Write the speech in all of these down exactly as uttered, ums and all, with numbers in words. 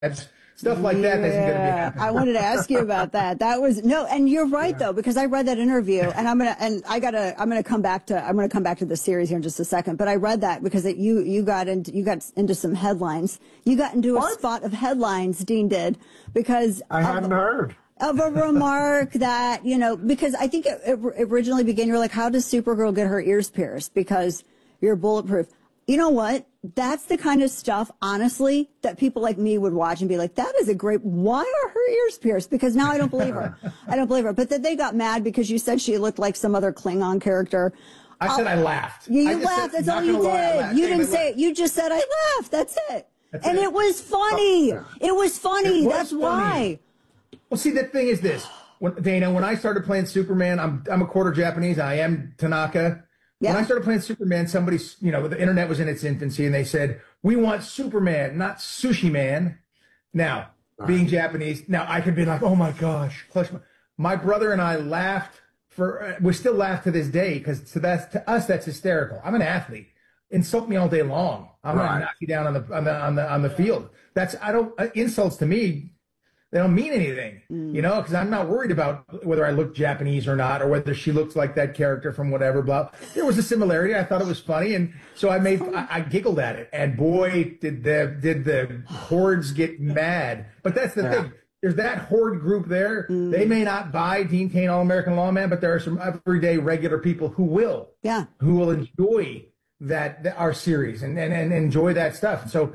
Stuff like that yeah, isn't going to be happening. I wanted to ask you about that. That was no, and you're right yeah. though, because I read that interview, and I'm gonna, and I gotta, I'm gonna come back to, I'm gonna come back to the series here in just a second. But I read that because it, you, you got into, you got into some headlines. You got into what? a spot of headlines. Dean did because I hadn't of, heard of a remark that you know because I think it, it originally began. You were like, how does Supergirl get her ears pierced? Because you're bulletproof. You know what? That's the kind of stuff, honestly, that people like me would watch and be like, that is a great, why are her ears pierced? Because now I don't believe her. I don't believe her. But then they got mad because you said she looked like some other Klingon character. I said uh, I laughed. You, I you laughed. Said, that's all you lie, did. You didn't say it. You just said I laughed. That's it. That's and it. it was funny. Oh, it was funny. it was that's funny. why. Well, see, the thing is this. When, Dana, when I started playing Superman, I'm, I'm a quarter Japanese. I am Tanaka. Yeah. When I started playing Superman, somebody, you know, the internet was in its infancy, and they said, we want Superman, not Sushi Man. Now, right. being Japanese, now I could be like, oh, my gosh. Clutch my, my brother and I laughed for, uh, we still laugh to this day, because to, that's, to us, that's hysterical. I'm an athlete. Insult me all day long. I'm right. going to knock you down on the, on the, on the, on the field. That's, I don't, uh, insults to me, they don't mean anything, mm. you know, because I'm not worried about whether I look Japanese or not, or whether she looks like that character from whatever, blah. There was a similarity. I thought it was funny. And so I made, I, I giggled at it. And boy, did the, did the hordes get mad. But that's the yeah. thing. There's that horde group there. Mm. They may not buy Dean Cain, All-American Lawman, but there are some everyday regular people who will, yeah, who will enjoy that, that our series and, and, and enjoy that stuff. So,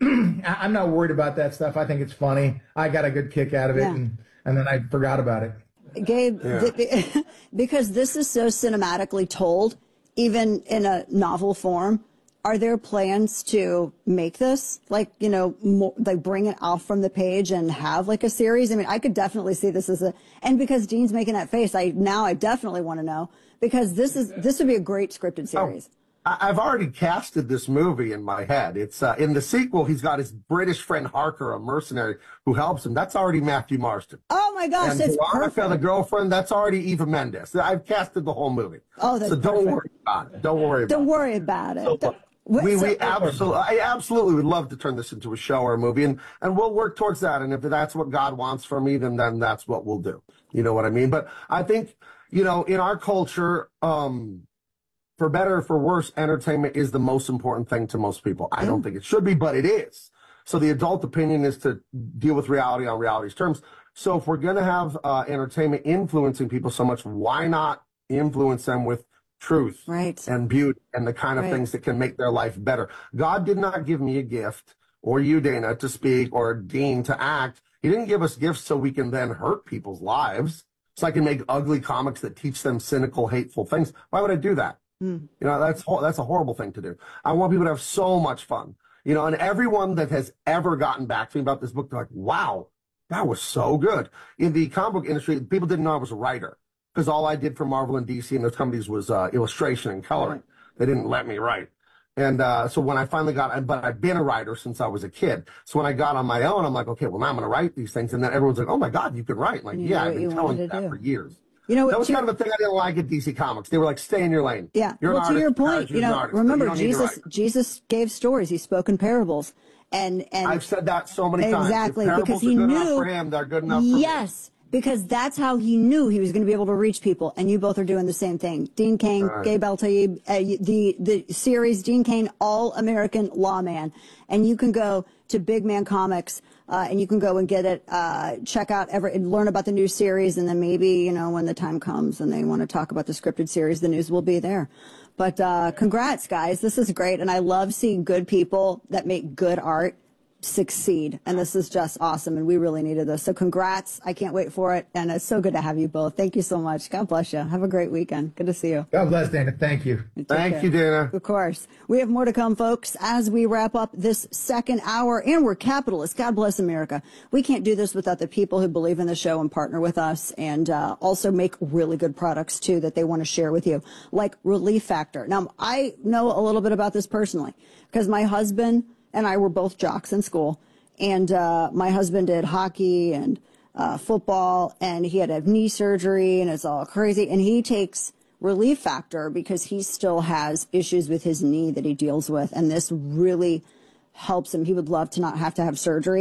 I'm not worried about that stuff. I think it's funny. I got a good kick out of it, yeah. and, and then I forgot about it. Gabe, yeah. th- because this is so cinematically told, even in a novel form, are there plans to make this, like, you know, more, like bring it off from the page and have like a series? I mean, I could definitely see this as a, and because Dean's making that face, I now I definitely want to know, because this is this would be a great scripted series. Oh. I've already casted this movie in my head. It's uh, in the sequel. He's got his British friend Harker, a mercenary, who helps him. That's already Matthew Marston. Oh my gosh, and that's Veronica, perfect. the girlfriend, that's already Eva Mendes. I've casted the whole movie. Oh, that's so don't perfect. worry about it. Don't worry. About don't it. worry about it. So, don't, we so, we absolutely, I absolutely would love to turn this into a show or a movie, and and we'll work towards that. And if that's what God wants from me, then then that's what we'll do. You know what I mean? But I think, you know, in our culture, um. for better or for worse, entertainment is the most important thing to most people. I don't think it should be, but it is. So the adult opinion is to deal with reality on reality's terms. So if we're going to have uh, entertainment influencing people so much, why not influence them with truth right. and beauty and the kind of right. things that can make their life better? God did not give me a gift, or you, Dana, to speak, or Dean to act. He didn't give us gifts so we can then hurt people's lives, so I can make ugly comics that teach them cynical, hateful things. Why would I do that? You know, that's that's a horrible thing to do. I want people to have so much fun. You know, and everyone that has ever gotten back to me about this book, they're like, wow, that was so good. In the comic book industry, people didn't know I was a writer, because all I did for Marvel and D C and those companies was uh, illustration and coloring. They didn't let me write. And uh, so when I finally got, but I've been a writer since I was a kid. So when I got on my own, I'm like, okay, well, now I'm going to write these things. And then everyone's like, oh, my God, you can write. I'm like, you yeah, I've been telling you that do. for years. You know, that was kind of a thing I didn't like at D C Comics. They were like, stay in your lane. Yeah. You're well, an to artist, your point, you know, artist, remember you Jesus, Jesus gave stories. He spoke in parables. And, and I've said that so many times. Exactly. If because he are good knew enough for him, they're good enough for yes. Me. Because that's how he knew he was going to be able to reach people. And you both are doing the same thing. Dean Cain, right. Gabe El-Taib, uh, the, the series Dean Cain, All-American Lawman. And you can go to Big Man Comics, uh, and you can go and get it, uh, check out, ever, and learn about the new series. And then maybe, you know, when the time comes and they want to talk about the scripted series, the news will be there. But uh, congrats, guys. This is great. And I love seeing good people that make good art succeed, and this is just awesome, and we really needed this. So congrats. I can't wait for it, and it's so good to have you both. Thank you so much. God bless you. Have a great weekend. Good to see you. God bless, Dana. Thank you. Thank care. you, Dana. Of course. We have more to come, folks, as we wrap up this second hour, and we're capitalists. God bless America. We can't do this without the people who believe in the show and partner with us, and uh, also make really good products, too, that they want to share with you, like Relief Factor. Now, I know a little bit about this personally, because my husband and I were both jocks in school, and uh, my husband did hockey and uh, football, and he had to have knee surgery, and it's all crazy. And he takes Relief Factor because he still has issues with his knee that he deals with, and this really helps him. He would love to not have to have surgery.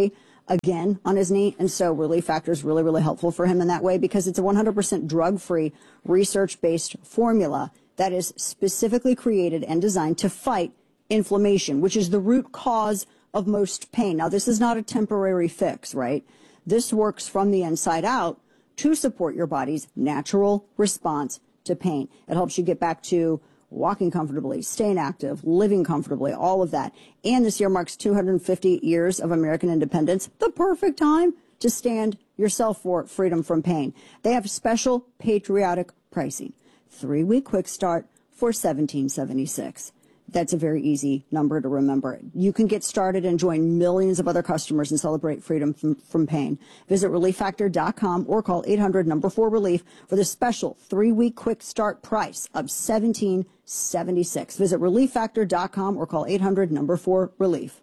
again on his knee. And so Relief Factor is really, really helpful for him in that way because it's a one hundred percent drug-free, research-based formula that is specifically created and designed to fight inflammation, which is the root cause of most pain. Now, this is not a temporary fix, right? This works from the inside out to support your body's natural response to pain. It helps you get back to walking comfortably, staying active, living comfortably, all of that. And this year marks two hundred fifty years of American independence, the perfect time to stand yourself for freedom from pain. They have special patriotic pricing. Three-week quick start for seventeen seventy-six. That's a very easy number to remember. You can get started and join millions of other customers and celebrate freedom from, from pain. Visit relief factor dot com or call eight hundred number four relief for the special three-week quick start price of seventeen seventy-six. Visit relief factor dot com or call eight hundred number four relief.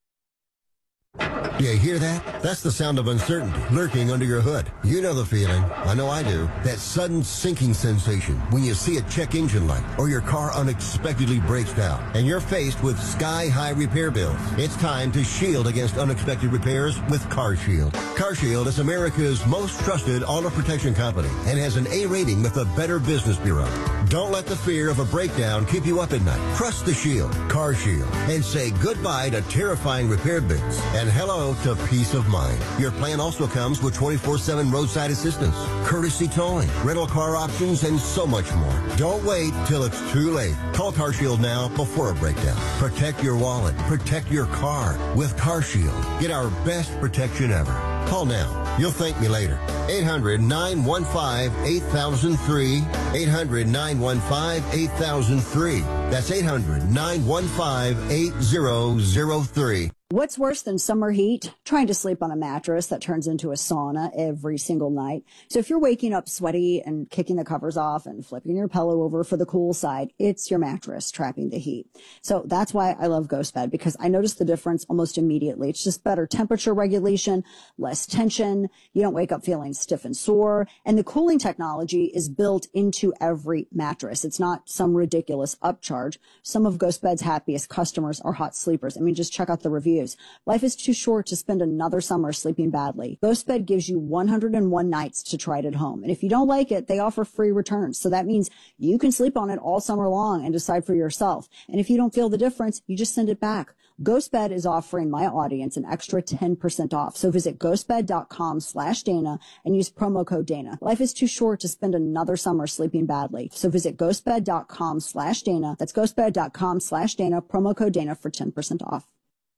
Do you hear that? That's the sound of uncertainty lurking under your hood. You know the feeling. I know I do. That sudden sinking sensation when you see a check engine light or your car unexpectedly breaks down and you're faced with sky-high repair bills. It's time to shield against unexpected repairs with CarShield. CarShield is America's most trusted auto protection company and has an A rating with the Better Business Bureau. Don't let the fear of a breakdown keep you up at night. Trust the Shield, CarShield, and say goodbye to terrifying repair bills and hello to peace of mind. Your plan also comes with twenty-four seven roadside assistance, courtesy towing, rental car options, and so much more. Don't wait till it's too late. Call CarShield now before a breakdown. Protect your wallet. Protect your car with CarShield. Get our best protection ever. Call now. You'll thank me later. eight hundred nine one five eight thousand three. eight hundred nine one five eight thousand three. That's eight hundred nine one five eight thousand three. What's worse than summer heat? Trying to sleep on a mattress that turns into a sauna every single night. So if you're waking up sweaty and kicking the covers off and flipping your pillow over for the cool side, it's your mattress trapping the heat. So that's why I love GhostBed, because I notice the difference almost immediately. It's just better temperature regulation, less tension. You don't wake up feeling stiff and sore. And the cooling technology is built into every mattress. It's not some ridiculous upcharge. Some of GhostBed's happiest customers are hot sleepers. I mean, just check out the reviews. Life is too short to spend another summer sleeping badly. GhostBed gives you one hundred one nights to try it at home. And if you don't like it, they offer free returns. So that means you can sleep on it all summer long and decide for yourself. And if you don't feel the difference, you just send it back. GhostBed is offering my audience an extra ten percent off. So visit ghostbed.com slash Dana and use promo code Dana. Life is too short to spend another summer sleeping badly. So visit ghostbed.com slash Dana. That's ghostbed.com slash Dana, promo code Dana for ten percent off.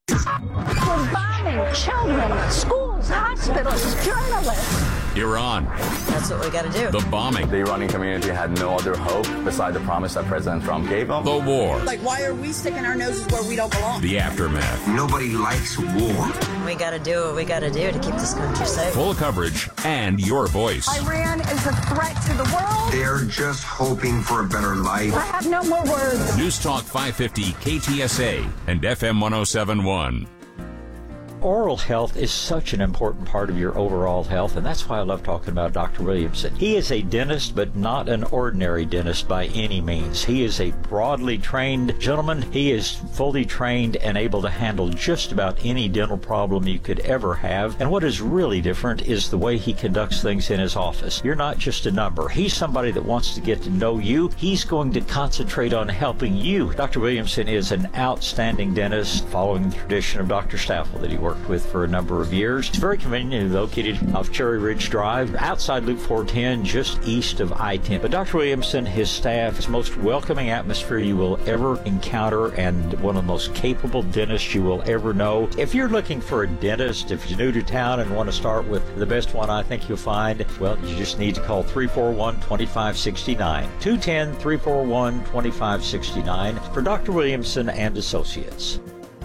We're bombing children, schools, hospitals, journalists. Iran. That's what we got to do. The bombing. The Iranian community had no other hope beside the promise that President Trump gave them. The war. Like, why are we sticking our noses where we don't belong? The aftermath. Nobody likes war. We got to do what we got to do to keep this country safe. Full coverage and your voice. Iran is a threat to the world. They're just hoping for a better life. I have no more words. News Talk five fifty K T S A and F M one oh seven point one. Oral health is such an important part of your overall health, and that's why I love talking about Doctor Williamson. He is a dentist, but not an ordinary dentist by any means. He is a broadly trained gentleman. He is fully trained and able to handle just about any dental problem you could ever have. And what is really different is the way he conducts things in his office. You're not just a number. He's somebody that wants to get to know you. He's going to concentrate on helping you. Doctor Williamson is an outstanding dentist following the tradition of Doctor Staffel that he worked with for a number of years. It's very conveniently located off Cherry Ridge Drive, outside Loop four ten, just east of I ten. But Doctor Williamson, his staff, is the most welcoming atmosphere you will ever encounter and one of the most capable dentists you will ever know. If you're looking for a dentist, if you're new to town and want to start with the best one I think you'll find, well, you just need to call three four one, two five six nine, two one zero, three four one, two five six nine for Doctor Williamson and Associates.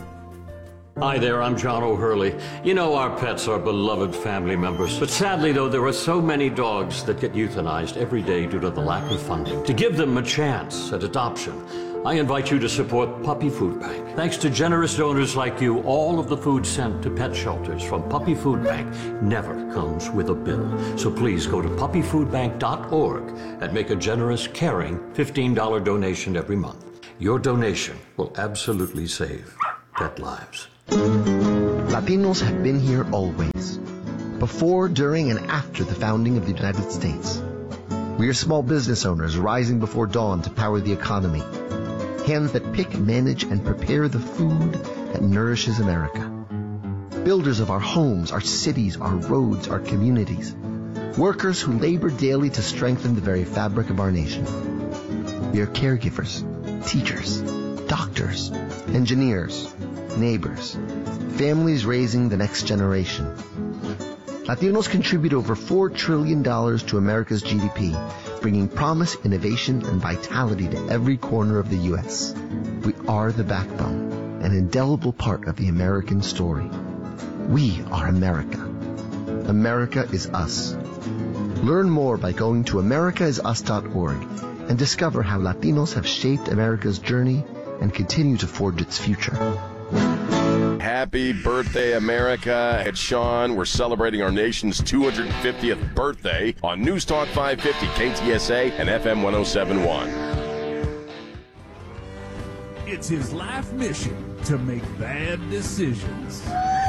Hi there, I'm John O'Hurley. You know, our pets are beloved family members. But sadly, though, there are so many dogs that get euthanized every day due to the lack of funding. To give them a chance at adoption, I invite you to support Puppy Food Bank. Thanks to generous donors like you, all of the food sent to pet shelters from Puppy Food Bank never comes with a bill. So please go to puppy food bank dot org and make a generous, caring fifteen dollars donation every month. Your donation will absolutely save pet lives. Latinos have been here always, before, during, and after the founding of the United States. We are small business owners rising before dawn to power the economy. Hands that pick, manage, and prepare the food that nourishes America. Builders of our homes, our cities, our roads, our communities. Workers who labor daily to strengthen the very fabric of our nation. We are caregivers, teachers, doctors, engineers, neighbors, families raising the next generation. Latinos contribute over four trillion dollars to America's G D P, bringing promise, innovation, and vitality to every corner of the U S. We are the backbone, an indelible part of the American story. We are America. America is us. Learn more by going to america is us dot org and discover how Latinos have shaped America's journey and continue to forge its future. Happy birthday, America. It's Sean. We're celebrating our nation's two hundred fiftieth birthday on News Talk five fifty, K T S A, and F M ten seventy-one. It's his life mission to make bad decisions.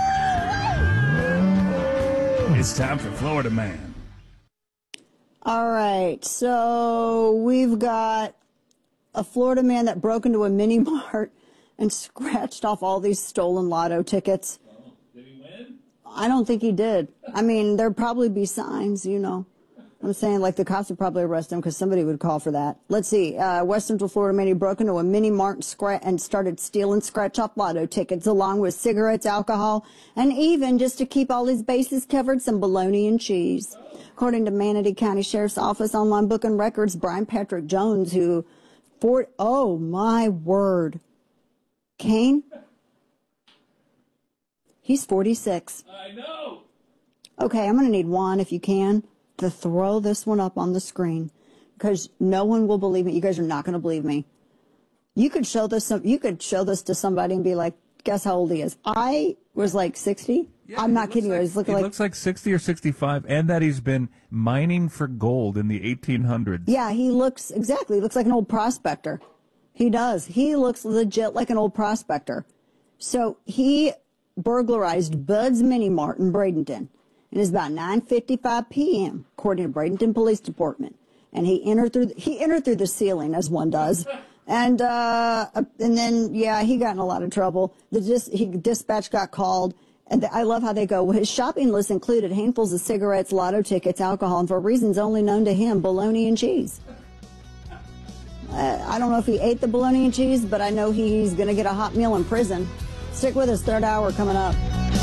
It's time for Florida Man. All right, so we've got a Florida man that broke into a mini mart and scratched off all these stolen lotto tickets. Did he win? I don't think he did. I mean, there'd probably be signs, you know. I'm saying, like, the cops would probably arrest him because somebody would call for that. Let's see. Uh, West Central Florida man, he broke into a mini mart and, scra- and started stealing scratch-off lotto tickets along with cigarettes, alcohol, and even, just to keep all his bases covered, some bologna and cheese. According to Manatee County Sheriff's Office online booking records, Brian Patrick Jones, who, for, oh, my word. Kane? He's forty-six. I know. Okay, I'm going to need Juan, if you can, to throw this one up on the screen because no one will believe me. You guys are not going to believe me. You could show this. Some, you could show this to somebody and be like, "Guess how old he is?" I was like sixty. Yeah, I'm not kidding like, you. He's looking he like looks like sixty or sixty-five, and that he's been mining for gold in the eighteen hundreds. Yeah, he looks exactly. He looks like an old prospector. He does. He looks legit like an old prospector. So he burglarized Bud's Mini Mart in Bradenton. It is about nine fifty-five p.m. according to Bradenton Police Department, and he entered through the, he entered through the ceiling as one does, and uh, and then yeah, he got in a lot of trouble. The dis, he, dispatch got called, and the, I love how they go. Well, his shopping list included handfuls of cigarettes, lotto tickets, alcohol, and for reasons only known to him, bologna and cheese. Uh, I don't know if he ate the bologna and cheese, but I know he's going to get a hot meal in prison. Stick with us. Third hour coming up.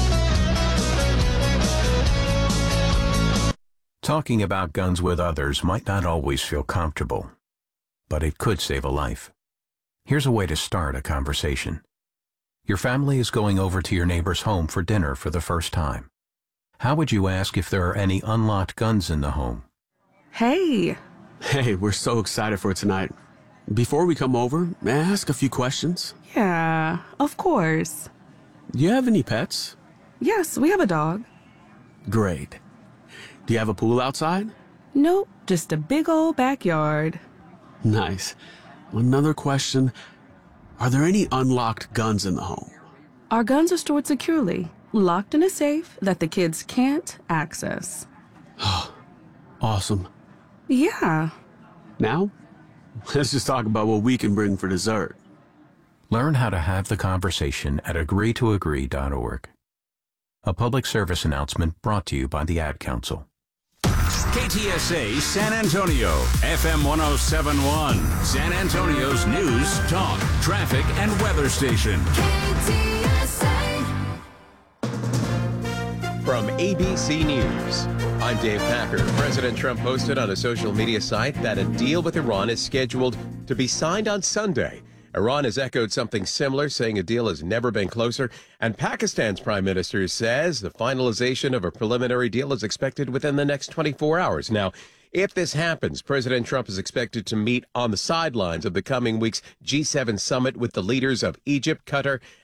Talking about guns with others might not always feel comfortable, but it could save a life. Here's a way to start a conversation. Your family is going over to your neighbor's home for dinner for the first time. How would you ask if there are any unlocked guns in the home? Hey. Hey, we're so excited for tonight. Before we come over, may I ask a few questions? Yeah, of course. Do you have any pets? Yes, we have a dog. Great. Do you have a pool outside? Nope, just a big old backyard. Nice. Another question. Are there any unlocked guns in the home? Our guns are stored securely, locked in a safe that the kids can't access. Awesome. Yeah. Now, let's just talk about what we can bring for dessert. Learn how to have the conversation at agree to agree dot org. A public service announcement brought to you by the Ad Council. K T S A San Antonio, F M ten seventy-one, San Antonio's news, talk, traffic, and weather station. K T S A. From A B C News, I'm Dave Packer. President Trump posted on a social media site that a deal with Iran is scheduled to be signed on Sunday. Iran has echoed something similar, saying a deal has never been closer. And Pakistan's prime minister says the finalization of a preliminary deal is expected within the next twenty-four hours. Now, if this happens, President Trump is expected to meet on the sidelines of the coming week's G seven summit with the leaders of Egypt, Qatar,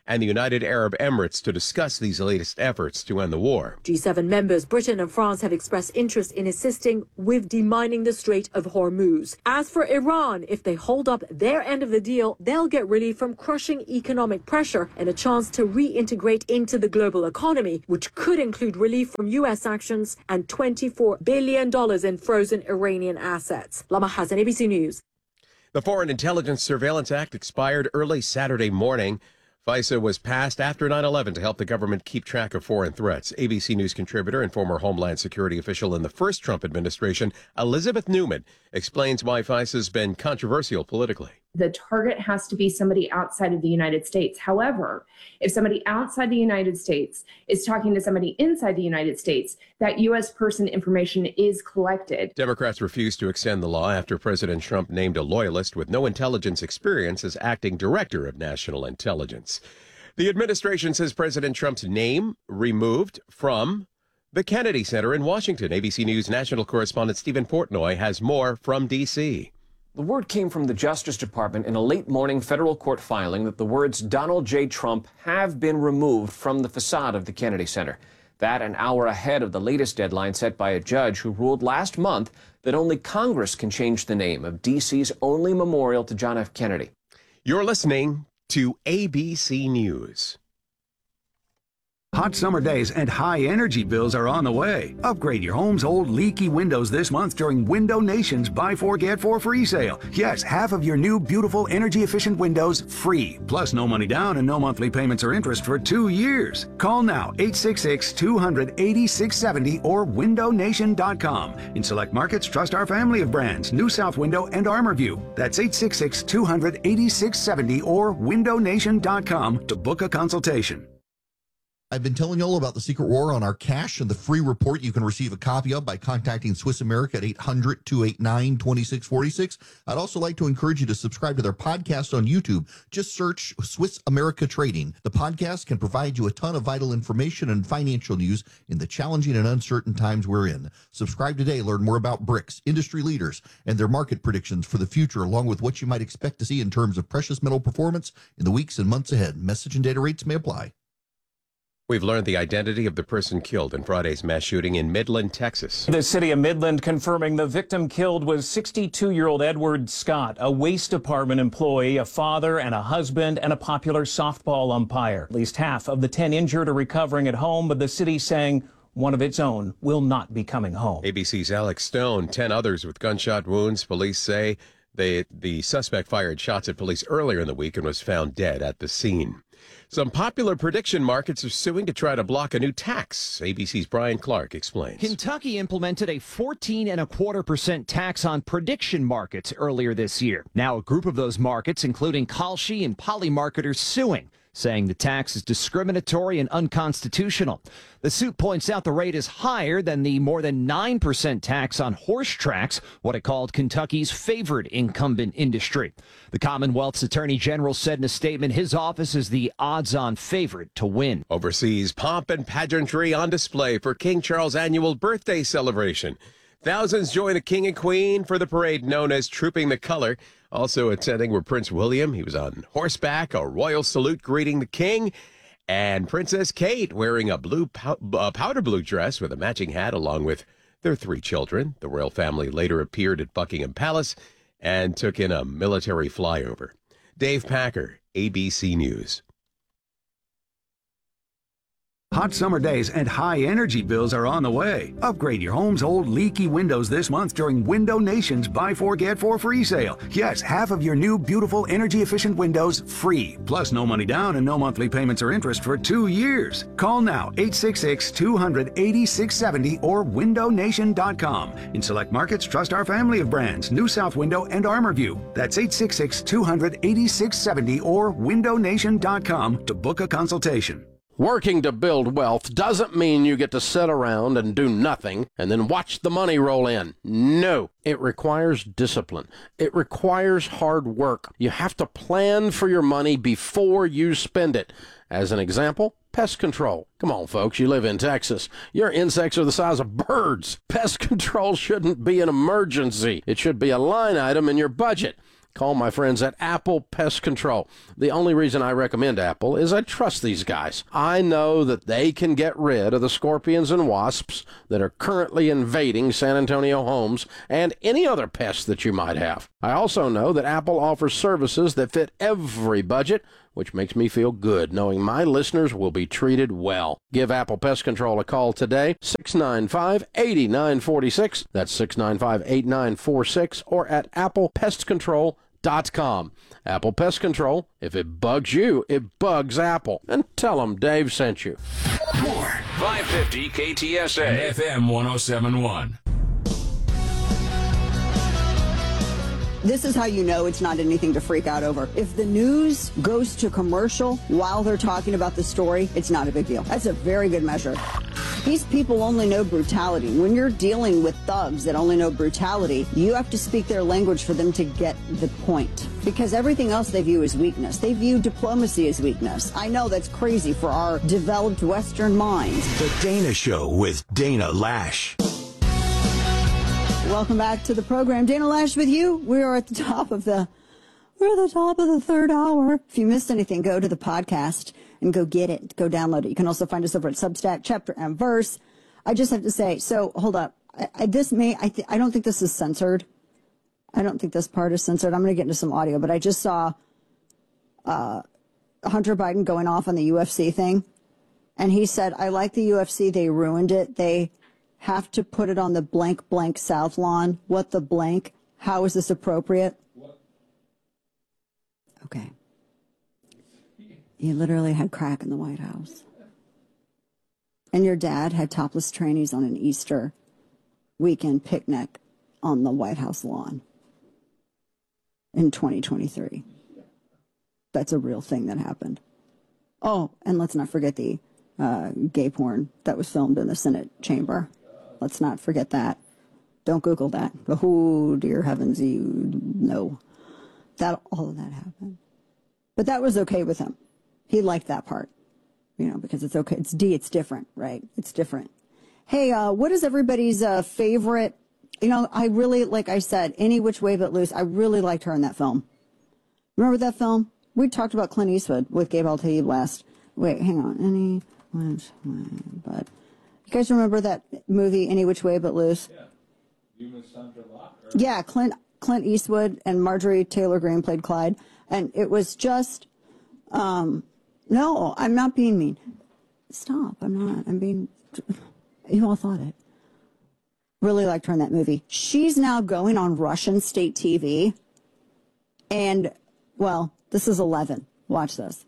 and the United Arab Emirates to discuss these latest efforts to end the war. G seven members Britain and France have expressed interest in assisting with demining the Strait of Hormuz. As for Iran, if they hold up their end of the deal, they'll get relief from crushing economic pressure and a chance to reintegrate into the global economy, which could include relief from U S sanctions and twenty-four billion dollars in frozen Iranian assets. Lama Hassan, A B C News. The Foreign Intelligence Surveillance Act expired early Saturday morning. FISA was passed after nine eleven to help the government keep track of foreign threats. A B C News contributor and former Homeland Security official in the first Trump administration, Elizabeth Newman, explains why FISA has been controversial politically. The target has to be somebody outside of the United States. However, if somebody outside the United States is talking to somebody inside the United States, that U S person information is collected. Democrats refused to extend the law after President Trump named a loyalist with no intelligence experience as acting director of national intelligence. The administration says President Trump's name removed from the Kennedy Center in Washington. A B C News national correspondent Stephen Portnoy has more from D C. The word came from the Justice Department in a late morning federal court filing that the words Donald J. Trump have been removed from the facade of the Kennedy Center. That an hour ahead of the latest deadline set by a judge who ruled last month that only Congress can change the name of D C's only memorial to John F. Kennedy. You're listening to A B C News. Hot summer days and high energy bills are on the way. Upgrade your home's old leaky windows this month during Window Nation's Buy Four Get Four free sale. Yes, half of your new beautiful energy efficient windows free. Plus no money down and no monthly payments or interest for two years. Call now eight six six, two hundred, eighty-six seventy or window nation dot com. In select markets, trust our family of brands, New South Window and ArmorView. That's eight six six, two hundred, eighty-six seventy or window nation dot com to book a consultation. I've been telling you all about the secret war on our cash and the free report you can receive a copy of by contacting Swiss America at eight hundred, two eight nine, two six four six. I'd also like to encourage you to subscribe to their podcast on YouTube. Just search Swiss America Trading. The podcast can provide you a ton of vital information and financial news in the challenging and uncertain times we're in. Subscribe today. Learn more about BRICS, industry leaders, and their market predictions for the future, along with what you might expect to see in terms of precious metal performance in the weeks and months ahead. Message and data rates may apply. We've learned the identity of the person killed in Friday's mass shooting in Midland, Texas. The city of Midland confirming the victim killed was sixty-two-year-old Edward Scott, a waste department employee, a father and a husband, and a popular softball umpire. At least half of the ten injured are recovering at home, but the city saying one of its own will not be coming home. A B C's Alex Stone, ten others with gunshot wounds. Police say they, the suspect fired shots at police earlier in the week and was found dead at the scene. Some popular prediction markets are suing to try to block a new tax. A B C's Brian Clark explains. Kentucky implemented a fourteen and a quarter percent tax on prediction markets earlier this year. Now a group of those markets, including Kalshi and Polymarketers, suing, saying the tax is discriminatory and unconstitutional. The suit points out the rate is higher than the more than nine percent tax on horse tracks, what it called Kentucky's favored incumbent industry. The Commonwealth's Attorney General said in a statement his office is the odds-on favorite to win. Overseas, pomp and pageantry on display for King Charles' annual birthday celebration. Thousands join the King and Queen for the parade known as Trooping the Color. Also attending were Prince William. He was on horseback, a royal salute greeting the king, and Princess Kate wearing a blue pow- uh, powder blue dress with a matching hat along with their three children. The royal family later appeared at Buckingham Palace and took in a military flyover. Dave Packer, A B C News. Hot summer days and high energy bills are on the way. Upgrade your home's old leaky windows this month during Window Nation's Buy Four Get Four free sale. Yes, half of your new beautiful energy efficient windows free. Plus no money down and no monthly payments or interest for two years. Call now eight six six, two hundred, eighty-six seventy or window nation dot com. In select markets, trust our family of brands, New South Window and ArmorView. That's eight six six, two hundred, eighty-six seventy or window nation dot com to book a consultation. Working to build wealth doesn't mean you get to sit around and do nothing and then watch the money roll in. No, it requires discipline. It requires hard work. You have to plan for your money before you spend it. As an example, pest control. Come on, folks, you live in Texas. Your insects are the size of birds. Pest control shouldn't be an emergency. It should be a line item in your budget. Call my friends at Apple Pest Control. The only reason I recommend Apple is I trust these guys. I know that they can get rid of the scorpions and wasps that are currently invading San Antonio homes and any other pests that you might have. I also know that Apple offers services that fit every budget, which makes me feel good knowing my listeners will be treated well. Give Apple Pest Control a call today, six nine five, eight nine four six. That's six nine five, eight nine four six, or at apple pest control dot com. Apple Pest Control, if it bugs you, it bugs Apple. And tell them Dave sent you. More five fifty K T S A F M one oh seven point one. This is how you know it's not anything to freak out over. If the news goes to commercial while they're talking about the story, it's not a big deal. That's a very good measure. These people only know brutality. When you're dealing with thugs that only know brutality, you have to speak their language for them to get the point. Because everything else they view as weakness. They view diplomacy as weakness. I know that's crazy for our developed Western minds. The Dana Show with Dana Lash. Welcome back to the program. Dana Lash with you. We are at the top of the, we're at the top of the third hour. If you missed anything, go to the podcast and go get it. Go download it. You can also find us over at Substack, Chapter and Verse. I just have to say, so hold up. I, I, this may, I, th- I don't think this is censored. I don't think this part is censored. I'm going to get into some audio, but I just saw uh, Hunter Biden going off on the U F C thing. And he said, I like the U F C. They ruined it. They have to put it on the blank blank South Lawn. What the blank? How is this appropriate? What? Okay. You literally had crack in the White House. And your dad had topless trannies on an Easter weekend picnic on the White House lawn in twenty twenty-three. That's a real thing that happened. Oh, and let's not forget the uh, gay porn that was filmed in the Senate chamber. Let's not forget that. Don't Google that. Oh, dear heavens, you know. That, all of that happened. But that was okay with him. He liked that part, you know, because it's okay. It's D, it's different, right? It's different. Hey, uh, what is everybody's uh, favorite? You know, I really, like I said, Any Which Way But Loose. I really liked her in that film. Remember that film? We talked about Clint Eastwood with Gabe Al-Taib last. Wait, hang on. Any Which Way But... You guys remember that movie, Any Which Way But Loose? Yeah. You miss Sandra Locke? Or... Yeah, Clint Clint Eastwood and Marjorie Taylor Greene played Clyde. And it was just, um, no, I'm not being mean. Stop, I'm not. I'm being, you all thought it. Really liked her in that movie. She's now going on Russian state T V. And, well, this is eleven. Watch this.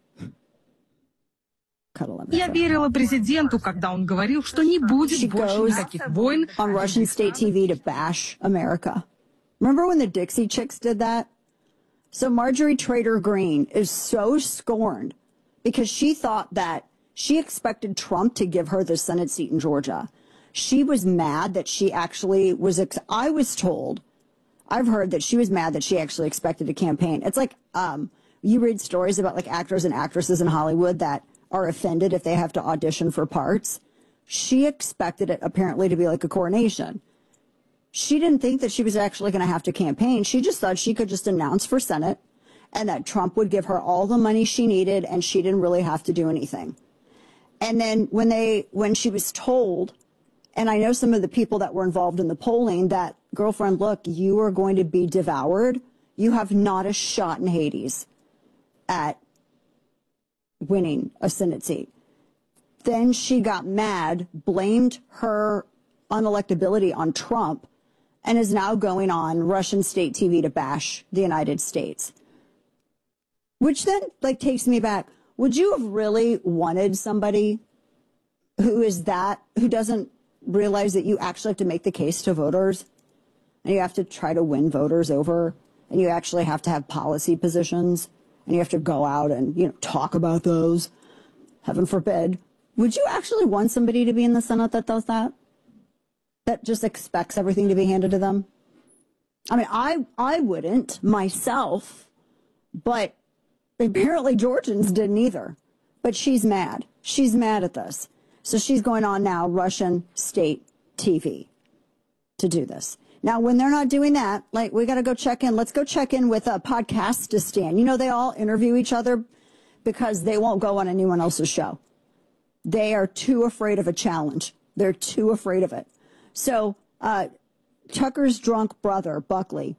Я верила президенту, когда он говорил, что не будет больше никаких войн. On Russian state T V to bash America. Remember when the Dixie Chicks did that? So Marjorie Taylor Greene is so scorned because she thought that she expected Trump to give her the Senate seat in Georgia. She was mad that she actually was, ex- I was told, I've heard that she was mad that she actually expected a campaign. It's like, um, you read stories about like actors and actresses in Hollywood that are offended if they have to audition for parts. She expected it apparently to be like a coronation. She didn't think that she was actually going to have to campaign. She just thought she could just announce for Senate and that Trump would give her all the money she needed and she didn't really have to do anything. And then when they, when she was told, and I know some of the people that were involved in the polling, that girlfriend, look, you are going to be devoured. You have not a shot in Hades at winning a Senate seat. Then she got mad, blamed her unelectability on Trump, and is now going on Russian state T V to bash the United States. Which then, like, takes me back. Would you have really wanted somebody who is that, who doesn't realize that you actually have to make the case to voters, and you have to try to win voters over, and you actually have to have policy positions, and you have to go out and, you know, talk about those, heaven forbid. Would you actually want somebody to be in the Senate that does that? That just expects everything to be handed to them? I mean, I I wouldn't myself, but apparently Georgians didn't either. But she's mad. She's mad at this. So she's going on now Russian state T V to do this. Now, when they're not doing that, like, we got to go check in. Let's go check in with a Podcastistan. You know, they all interview each other because they won't go on anyone else's show. They are too afraid of a challenge. They're too afraid of it. So, uh, Tucker's drunk brother, Buckley,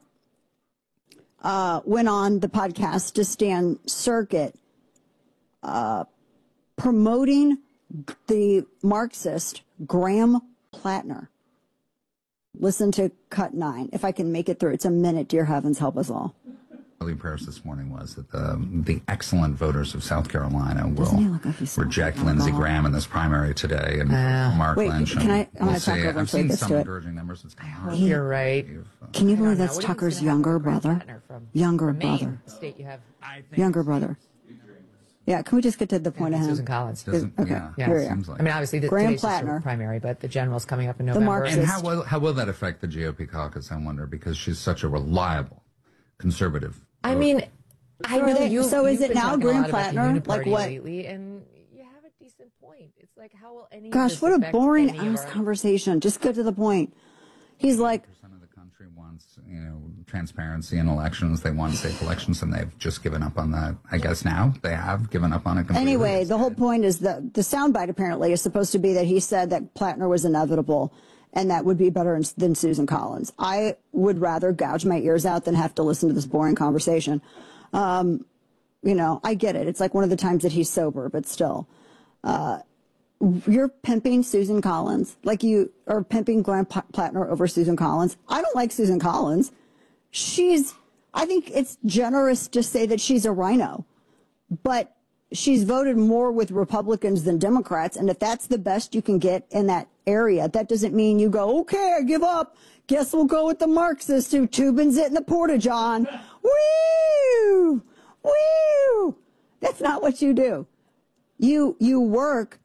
uh, went on the Podcastistan circuit, uh, promoting the Marxist Graham Plattner. Listen to cut nine. If I can make it through, it's a minute. Dear heavens, help us all. Early prayers this morning was that the the excellent voters of South Carolina will reject Lindsey Graham in this primary today, and uh, Mark wait, Lynch. Can I? I'm we'll going to talk see. over I've seen this some to it. encouraging numbers. It's I hope you're right. Can you believe that's Tucker's younger brother? Younger brother. State you have. Younger brother. Yeah, can we just get to the point Yeah, of him? Susan Collins. Doesn't- Okay, yeah, Yeah, here it we are. seems like. I mean, obviously, the, Graham today's just a Plattner. primary, but the general's coming up in November. And how will how will that affect the G O P caucus? I wonder, because she's such a reliable conservative. I mean, I So are know they- you. so is you've it been now talking a Graham lot about the Plattner? Like uniparty what? Lately, and you have a decent point. It's like, how will any? of Gosh, this what a affect boring any of ass our- conversation. Just get to the point. He's like, You know, transparency in elections. They want safe elections, and they've just given up on that. I guess now they have given up on it completely. anyway, the whole point is that the soundbite apparently is supposed to be that he said that Plattner was inevitable and that would be better than Susan Collins. I would rather gouge my ears out than have to listen to this boring conversation. Um, you know, I get it. It's like one of the times that he's sober, but still. Uh, you're pimping Susan Collins like you are pimping Graham Plattner over Susan Collins. I don't like Susan Collins. She's, I think it's generous to say that she's a rhino, but she's voted more with Republicans than Democrats. And if that's the best you can get in that area, that doesn't mean you go, okay, I give up. Guess we'll go with the Marxists who Tubin's it in the Porta-John. Woo! Woo! That's not what you do. You, you work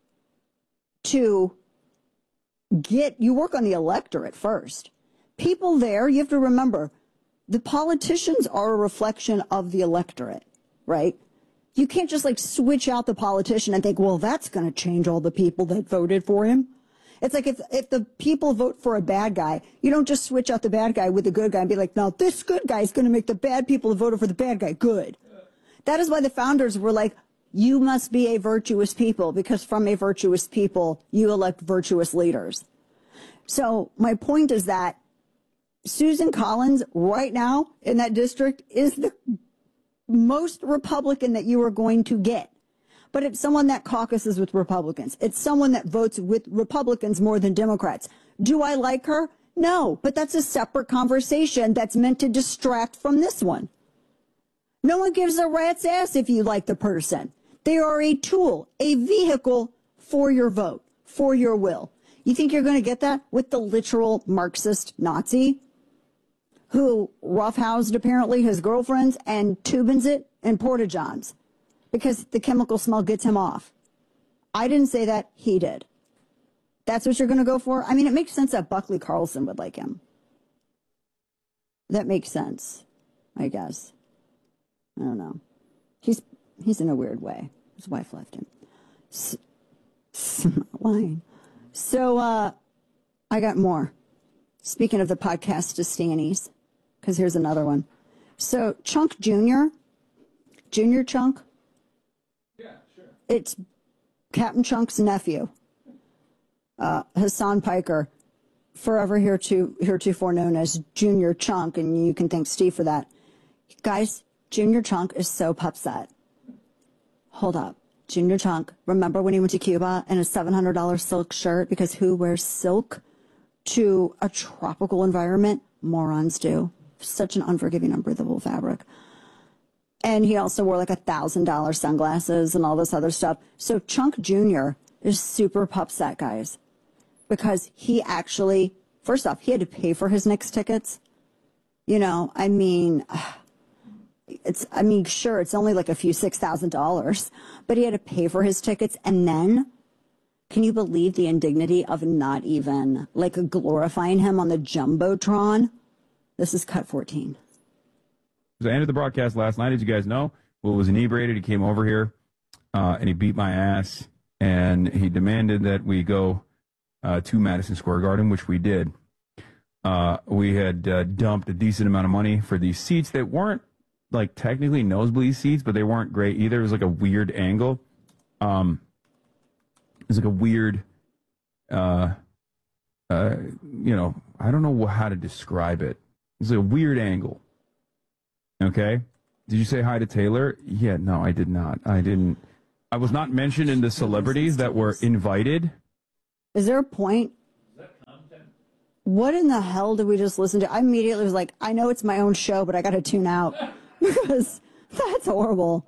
to get, you work on the electorate first. People there, you have to remember, the politicians are a reflection of the electorate, right? You can't just like switch out the politician and think, well, that's going to change all the people that voted for him. It's like if, if the people vote for a bad guy, you don't just switch out the bad guy with the good guy and be like, now this good guy is going to make the bad people who voted for the bad guy good. That is why the founders were like, you must be a virtuous people, because from a virtuous people, you elect virtuous leaders. So my point is that Susan Collins right now in that district is the most Republican that you are going to get. But it's someone that caucuses with Republicans. It's someone that votes with Republicans more than Democrats. Do I like her? No, but that's a separate conversation that's meant to distract from this one. No one gives a rat's ass if you like the person. They are a tool, a vehicle for your vote, for your will. You think you're going to get that with the literal Marxist Nazi who roughhoused apparently his girlfriends and Tubin's it and Porta-Johns because the chemical smell gets him off? I didn't say that. He did. That's what you're going to go for? I mean, it makes sense that Buckley Carlson would like him. That makes sense, I guess. I don't know. He's he's in a weird way. His wife left him. S- I'm not lying. So uh, I got more. Speaking of the Podcastistanis, because here's another one. So Chunk Junior, Junior Chunk. Yeah, sure. It's Captain Chunk's nephew, uh, Hassan Piker, forever hereto, heretofore known as Junior Chunk, and you can thank Steve for that. Guys, Junior Chunk is so upset. Hold up. Junior Chunk, remember when he went to Cuba in a seven hundred dollars silk shirt? Because who wears silk to a tropical environment? Morons do. Such an unforgiving, unbreathable fabric. And he also wore like a one thousand dollars sunglasses and all this other stuff. So Chunk Junior is super upset, guys, because he actually, first off, he had to pay for his Knicks tickets. You know, I mean... It's, I mean, sure, it's only like a few six thousand dollars, but he had to pay for his tickets. And then, can you believe the indignity of not even like glorifying him on the Jumbotron? This is cut fourteen. So I ended the broadcast last night, as you guys know. Will was inebriated. He came over here uh, and he beat my ass, and he demanded that we go uh, to Madison Square Garden, which we did. uh, we had uh, dumped a decent amount of money for these seats that weren't like technically nosebleed seats, but they weren't great either. It was like a weird angle. Um, it was like a weird, uh, uh, you know, I don't know how to describe it. It's like a weird angle. Okay. Did you say hi to Taylor? Yeah, no, I did not. I didn't. I was not mentioned in the celebrities that were invited. Is there a point? What in the hell did we just listen to? I immediately was like, I know it's my own show, but I got to tune out because that's horrible.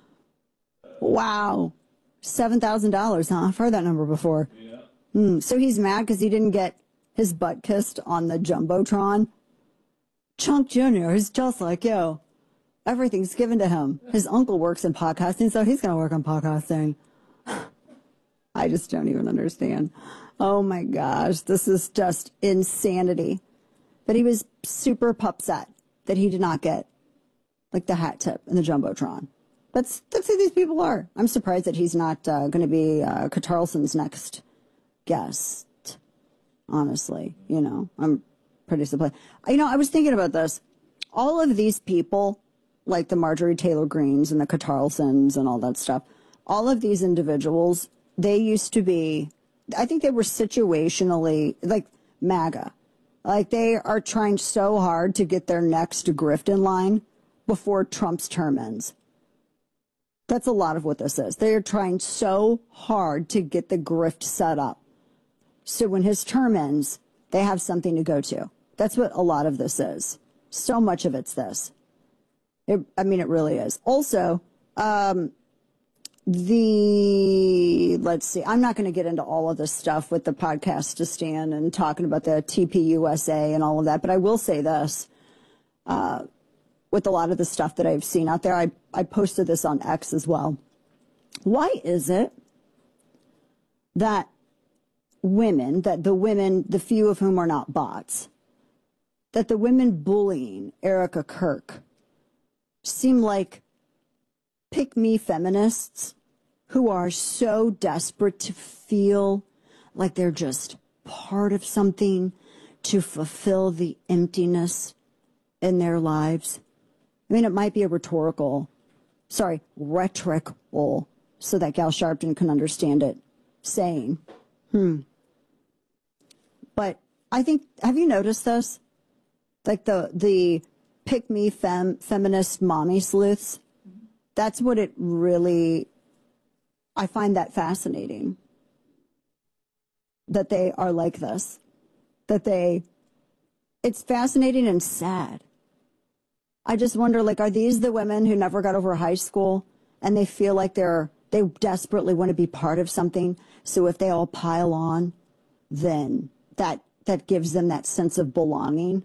Wow. seven thousand dollars, huh? I've heard that number before. Yeah. Mm, so he's mad because he didn't get his butt kissed on the Jumbotron. Chunk Junior is just like you. Everything's given to him. His uncle works in podcasting, so he's going to work on podcasting. I just don't even understand. Oh my gosh, this is just insanity. But he was super upset that he did not get like the hat tip and the Jumbotron. That's that's who these people are. I'm surprised that he's not uh, going to be uh, Carlson's next guest. Honestly, you know, I'm pretty surprised. You know, I was thinking about this. All of these people, like the Marjorie Taylor Greens and the Carlsons and all that stuff, all of these individuals, they used to be, I think they were situationally, like MAGA. Like they are trying so hard to get their next grift in line before Trump's term ends. That's a lot of what this is. They are trying so hard to get the grift set up. So when his term ends, they have something to go to. That's what a lot of this is. So much of it's this. It, I mean, it really is. Also, um, the, let's see, I'm not going to get into all of this stuff with the podcast to stand and talking about the T P U S A and all of that, but I will say this. Uh, with a lot of the stuff that I've seen out there, I, I posted this on X as well. Why is it that women, that the women, the few of whom are not bots, that the women bullying Erica Kirk seem like pick-me feminists who are so desperate to feel like they're just part of something to fulfill the emptiness in their lives? I mean, it might be a rhetorical, sorry, rhetorical, so that Gal Sharpton can understand it, saying, hmm. But I think, have you noticed this? Like the, the pick-me fem, feminist mommy sleuths? That's what it really, I find that fascinating. That they are like this. That they, it's fascinating and sad. I just wonder, like, are these the women who never got over high school and they feel like they're, they desperately want to be part of something? So if they all pile on, then that, that gives them that sense of belonging.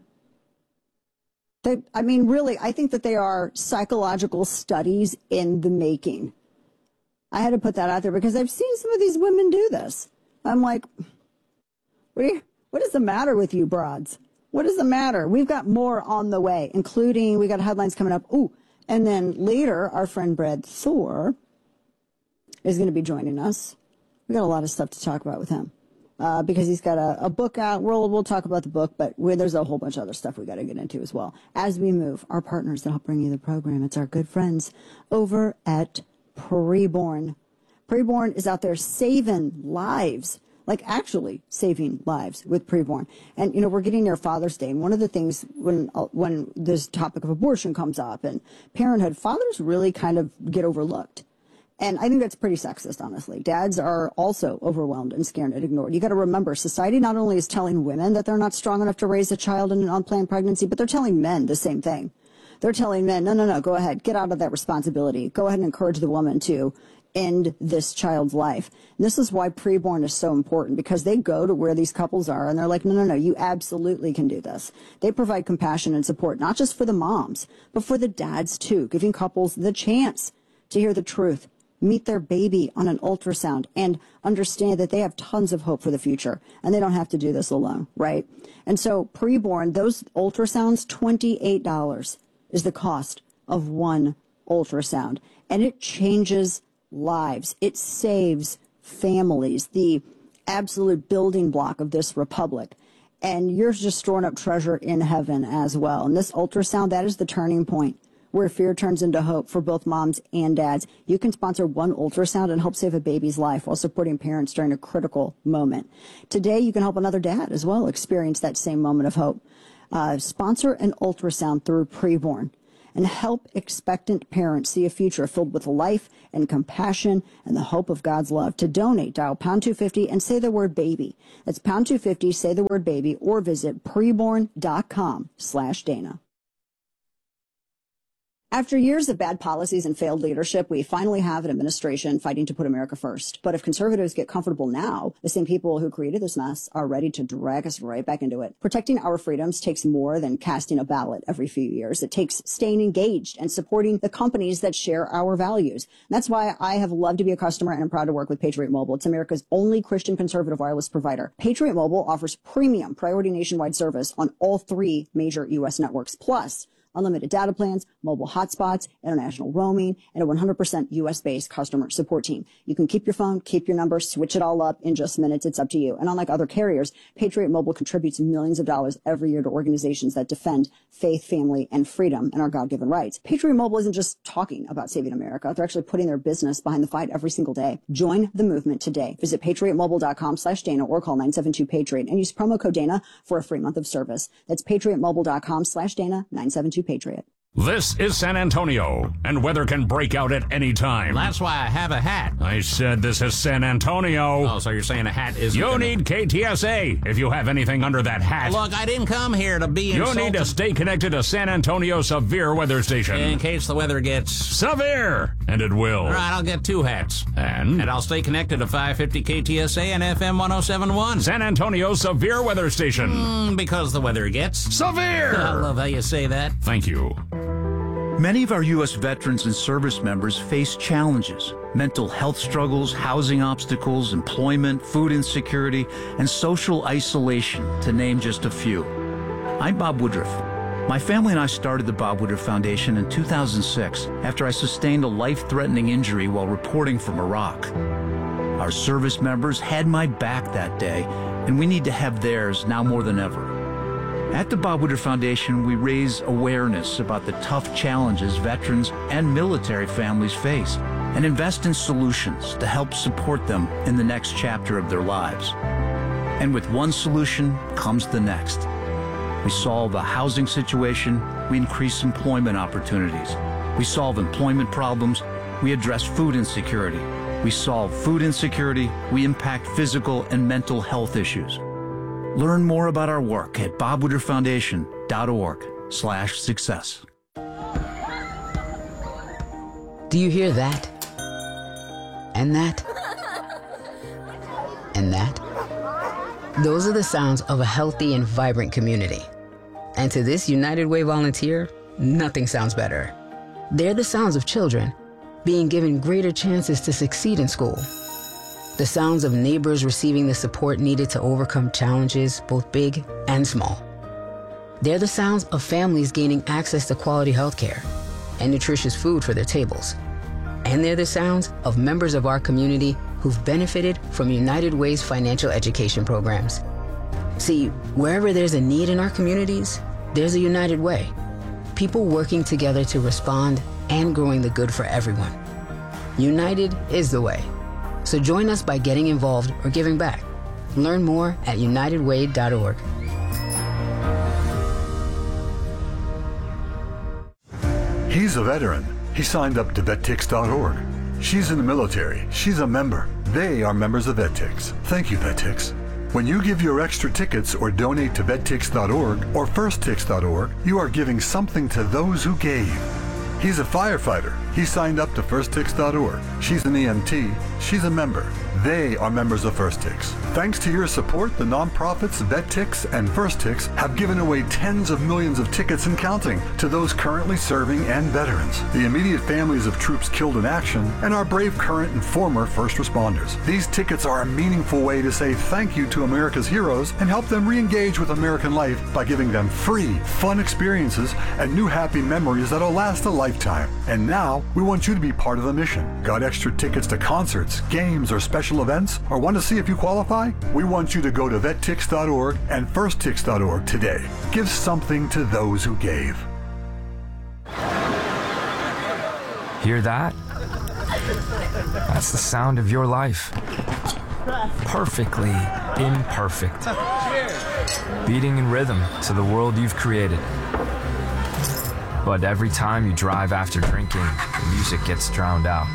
They, I mean, really, I think that they are psychological studies in the making. I had to put that out there because I've seen some of these women do this. I'm like, what, are you, what is the matter with you broads? What is the matter? We've got more on the way, including we got headlines coming up. Ooh, and then later, our friend Brad Thor is going to be joining us. We got a lot of stuff to talk about with him uh, because he's got a, a book out. We'll, we'll talk about the book, but we're, there's a whole bunch of other stuff we got to get into as well. As we move, our partners that help bring you the program, it's our good friends over at Preborn. Preborn is out there saving lives. Like actually saving lives with Preborn. And, you know, we're getting near Father's Day. And one of the things when uh, when this topic of abortion comes up and parenthood, fathers really kind of get overlooked. And I think that's pretty sexist, honestly. Dads are also overwhelmed and scared and ignored. You got to remember, society not only is telling women that they're not strong enough to raise a child in an unplanned pregnancy, but they're telling men the same thing. They're telling men, no, no, no, go ahead, get out of that responsibility. Go ahead and encourage the woman to end this child's life. And this is why Preborn is so important, because they go to where these couples are and they're like, no, no, no, you absolutely can do this. They provide compassion and support, not just for the moms, but for the dads too, giving couples the chance to hear the truth, meet their baby on an ultrasound, and understand that they have tons of hope for the future and they don't have to do this alone, right? And so Preborn, those ultrasounds, twenty-eight dollars is the cost of one ultrasound, and it changes lives. It saves families, the absolute building block of this republic. and you're just storing up treasure in heaven as well. And this ultrasound, that is the turning point where fear turns into hope for both moms and dads. You can sponsor one ultrasound and help save a baby's life while supporting parents during a critical moment. Today, you can help another dad as well experience that same moment of hope. Uh, sponsor an ultrasound through Preborn and help expectant parents see a future filled with life and compassion and the hope of God's love. To donate, dial pound two fifty and say the word baby. That's pound two fifty, say the word baby, or visit preborn.com slash Dana. After years of bad policies and failed leadership, we finally have an administration fighting to put America first. But if conservatives get comfortable now, the same people who created this mess are ready to drag us right back into it. Protecting our freedoms takes more than casting a ballot every few years. It takes staying engaged and supporting the companies that share our values. And that's why I have loved to be a customer, and I'm proud to work with Patriot Mobile. It's America's only Christian conservative wireless provider. Patriot Mobile offers premium priority nationwide service on all three major U S networks, plus unlimited data plans, mobile hotspots, international roaming, and a one hundred percent U S-based customer support team. You can keep your phone, keep your number, switch it all up in just minutes. It's up to you. And unlike other carriers, Patriot Mobile contributes millions of dollars every year to organizations that defend faith, family, and freedom and our God-given rights. Patriot Mobile isn't just talking about saving America. They're actually putting their business behind the fight every single day. Join the movement today. Visit patriotmobile.com slash Dana or call nine seven two Patriot and use promo code Dana for a free month of service. That's patriotmobile.com slash Dana, nine seven two Patriot. This is San Antonio, and weather can break out at any time. That's why I have a hat. I said this is San Antonio. Oh, so you're saying a hat is... You gonna... need K T S A if you have anything under that hat. Look, I didn't come here to be You insulted. need to stay connected to San Antonio Severe Weather Station. In case the weather gets... severe, and it will. All right, I'll get two hats. And? And I'll stay connected to five fifty K T S A and F M one oh seven point one. San Antonio Severe Weather Station. Mm, because the weather gets... severe! I love how you say that. Thank you. Many of our U S veterans and service members face challenges: mental health struggles, housing obstacles, employment, food insecurity, and social isolation, to name just a few. I'm Bob Woodruff. My family and I started the Bob Woodruff Foundation in two thousand six after I sustained a life-threatening injury while reporting from Iraq. Our service members had my back that day, and we need to have theirs now more than ever. At the Bob Woodruff Foundation, we raise awareness about the tough challenges veterans and military families face and invest in solutions to help support them in the next chapter of their lives. And with one solution comes the next. We solve a housing situation, we increase employment opportunities. We solve employment problems, we address food insecurity. We solve food insecurity, we impact physical and mental health issues. Learn more about our work at bob woodruff foundation dot org slash success. Do you hear that? And that? And that? Those are the sounds of a healthy and vibrant community. And to this United Way volunteer, nothing sounds better. They're the sounds of children being given greater chances to succeed in school. The sounds of neighbors receiving the support needed to overcome challenges, both big and small. They're the sounds of families gaining access to quality health care and nutritious food for their tables. And they're the sounds of members of our community who've benefited from United Way's financial education programs. See, wherever there's a need in our communities, there's a United Way. People working together to respond and growing the good for everyone. United is the way. So join us by getting involved or giving back. Learn more at united way dot org. He's a veteran. He signed up to vet tix dot org. She's in the military. She's a member. They are members of VetTix. Thank you, VetTix. When you give your extra tickets or donate to vet tix dot org or first tix dot org, you are giving something to those who gave. He's a firefighter. He signed up to first tix dot org. She's an E M T. She's a member. They are members of FirstTix. Thanks to your support, the nonprofits VetTix and FirstTix have given away tens of millions of tickets and counting to those currently serving and veterans, the immediate families of troops killed in action, and our brave current and former first responders. These tickets are a meaningful way to say thank you to America's heroes and help them re-engage with American life by giving them free, fun experiences and new happy memories that'll last a lifetime. And now, we want you to be part of the mission. Got extra tickets to concerts, games, or special events, or want to see if you qualify? why? We want you to go to vet tix dot org and first tix dot org today. Give something to those who gave. Hear that? That's the sound of your life. Perfectly imperfect. Beating in rhythm to the world you've created. But every time you drive after drinking, the music gets drowned out.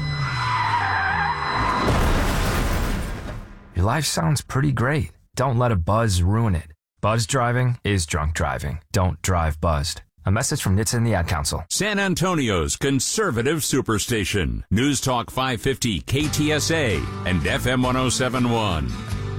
Your life sounds pretty great. Don't let a buzz ruin it. Buzz driving is drunk driving. Don't drive buzzed. A message from N H T S A and the Ad Council. San Antonio's conservative superstation. News Talk five fifty K T S A and F M one oh seven point one.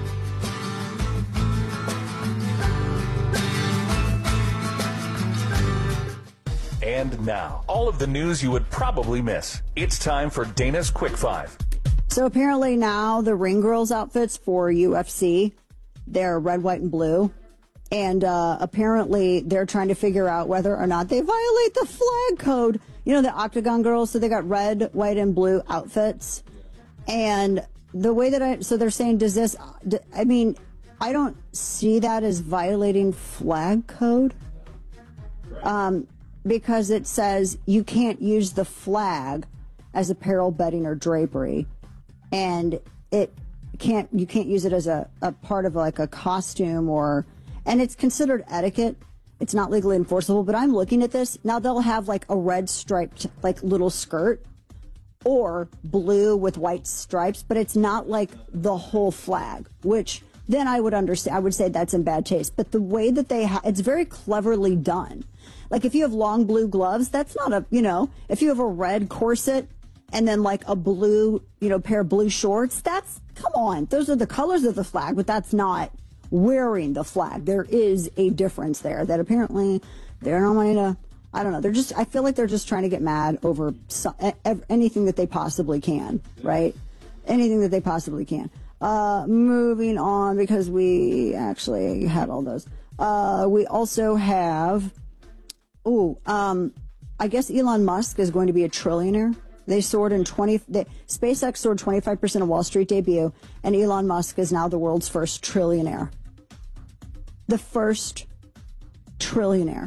And now, all of the news you would probably miss. It's time for Dana's Quick Five. So apparently now the ring girls outfits for U F C, they're red, white, and blue. And uh, apparently they're trying to figure out whether or not they violate the flag code. You know, the Octagon girls, so they got red, white, and blue outfits. And the way that I, so they're saying, does this, I mean, I don't see that as violating flag code. Um, because it says you can't use the flag as apparel, bedding, or drapery. And it can't, you can't use it as a, a part of like a costume or, and it's considered etiquette. It's not legally enforceable, but I'm looking at this. Now they'll have like a red striped, like little skirt or blue with white stripes, but it's not like the whole flag, which then I would understand. I would say that's in bad taste. But the way that they have, it's very cleverly done. Like if you have long blue gloves, that's not a, you know, if you have a red corset and then like a blue, you know, pair of blue shorts, that's, come on, those are the colors of the flag, but that's not wearing the flag. There is a difference there that apparently they're not wanting to, I don't know, they're just, I feel like they're just trying to get mad over some, anything that they possibly can, right? Anything that they possibly can. Uh, moving on, because we actually had all those. Uh, we also have, oh, um, I guess Elon Musk is going to be a trillionaire. They soared in twenty. They, SpaceX soared twenty-five percent of Wall Street debut, and Elon Musk is now the world's first trillionaire. The first trillionaire.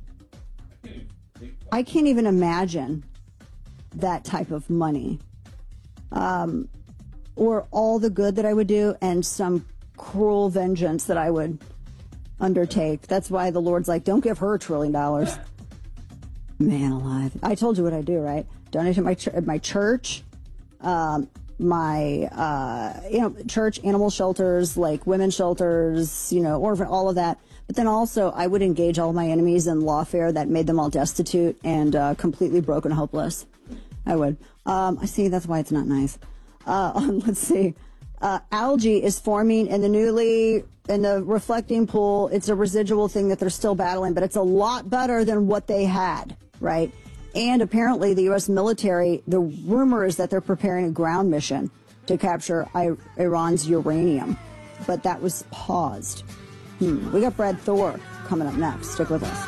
I can't even imagine that type of money, um, or all the good that I would do, and some cruel vengeance that I would undertake. That's why the Lord's like, don't give her a trillion dollars. Man alive! I told you what I do, right? Donate to my ch- my church, um, my uh, you know church, animal shelters, like women's shelters, you know, orphan, all of that. But then also, I would engage all my enemies in lawfare that made them all destitute and uh, completely broken, hopeless. I would. Um, I see. That's why it's not nice. Uh, let's see. Uh, algae is forming in the newly in the reflecting pool. It's a residual thing that they're still battling, but it's a lot better than what they had, right? And apparently the U S military, the rumor is that they're preparing a ground mission to capture I- Iran's uranium, but that was paused. Hmm. We got Brad Thor coming up next. Stick with us.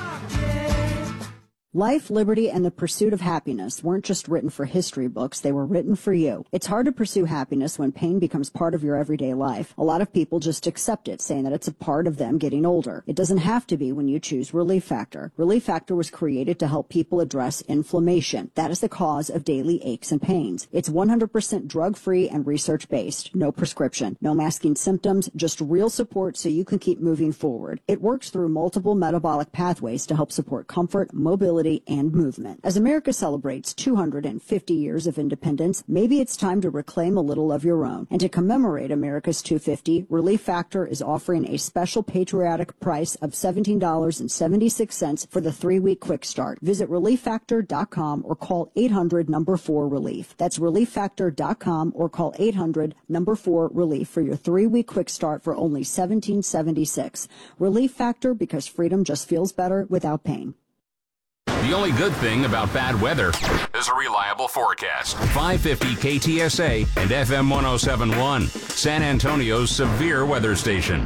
Life, liberty, and the pursuit of happiness weren't just written for history books, they were written for you. It's hard to pursue happiness when pain becomes part of your everyday life. A lot of people just accept it, saying that it's a part of them getting older. It doesn't have to be when you choose Relief Factor. Relief Factor was created to help people address inflammation. That is the cause of daily aches and pains. It's one hundred percent drug-free and research-based. No prescription, no masking symptoms, just real support so you can keep moving forward. It works through multiple metabolic pathways to help support comfort, mobility, and movement. As America celebrates two hundred fifty years of independence, maybe it's time to reclaim a little of your own. And to commemorate America's two hundred fifty, Relief Factor is offering a special patriotic price of seventeen dollars and seventy-six cents for the three-week quick start. Visit relief factor dot com or call eight hundred number four relief. That's relief factor dot com or call eight hundred number four relief for your three-week quick start for only seventeen dollars and seventy-six cents. Relief Factor, because freedom just feels better without pain. The only good thing about bad weather is a reliable forecast. five fifty K T S A and F M one oh seven point one, San Antonio's severe weather station.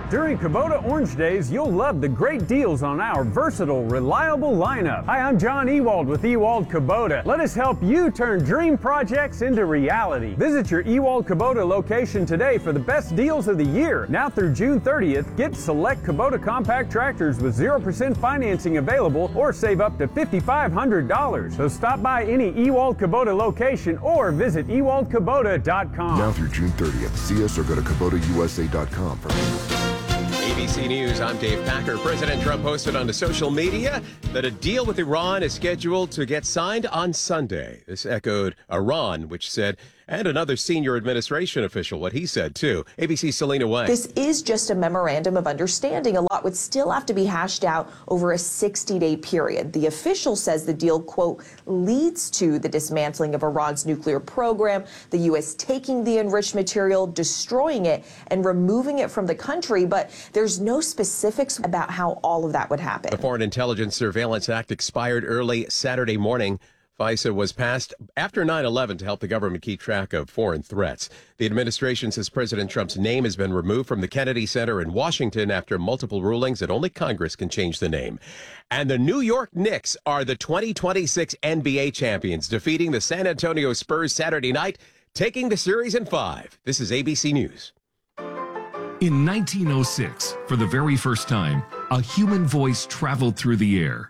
During Kubota Orange Days, you'll love the great deals on our versatile, reliable lineup. Hi, I'm John Ewald with Ewald Kubota. Let us help you turn dream projects into reality. Visit your Ewald Kubota location today for the best deals of the year. Now through June thirtieth, get select Kubota compact tractors with zero percent financing available or save up to five thousand five hundred dollars. So stop by any Ewald Kubota location or visit ewald kubota dot com. Now through June thirtieth, see us or go to kubota u s a dot com for A B C News, I'm Dave Packer. President Trump posted on the social media that a deal with Iran is scheduled to get signed on Sunday. This echoed Iran, which said, and another senior administration official, what he said, too. A B C's Selena Wang. This is just a memorandum of understanding. A lot would still have to be hashed out over a sixty-day period. The official says the deal, quote, leads to the dismantling of Iran's nuclear program, the U S taking the enriched material, destroying it, and removing it from the country. But there's no specifics about how all of that would happen. The Foreign Intelligence Surveillance Act expired early Saturday morning. FISA was passed after nine eleven to help the government keep track of foreign threats. The administration says President Trump's name has been removed from the Kennedy Center in Washington after multiple rulings that only Congress can change the name. And the New York Knicks are the twenty twenty-six N B A champions, defeating the San Antonio Spurs Saturday night, taking the series in five. This is A B C News. In nineteen oh six, for the very first time, a human voice traveled through the air.